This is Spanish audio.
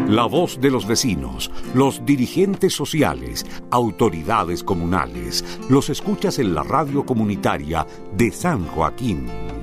La voz de los vecinos, los dirigentes sociales, autoridades comunales, los escuchas en la radio comunitaria de San Joaquín.